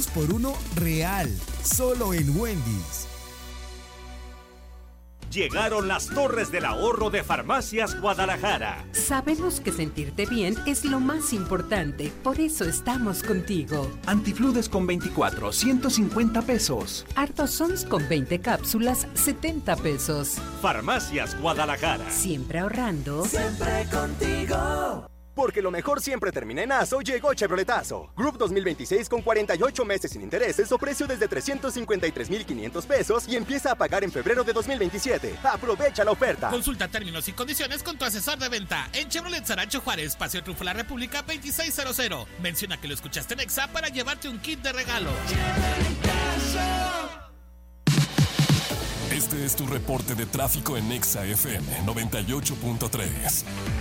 2x1 real, solo en Wendy's. Llegaron las Torres del Ahorro de Farmacias Guadalajara. Sabemos que sentirte bien es lo más importante, por eso estamos contigo. Antifludes con 24, 150 pesos. Ardosons con 20 cápsulas, 70 pesos. Farmacias Guadalajara. Siempre ahorrando. Siempre contigo. Porque lo mejor siempre termina en ASO, llegó Chevroletazo. Group 2026 con 48 meses sin intereses o precio desde 353,500 pesos y empieza a pagar en febrero de 2027. ¡Aprovecha la oferta! Consulta términos y condiciones con tu asesor de venta en Chevrolet Saracho Juárez, Paseo Triunfo La República 2600. Menciona que lo escuchaste en Exa para llevarte un kit de regalo. Este es tu reporte de tráfico en Exa FM 98.3.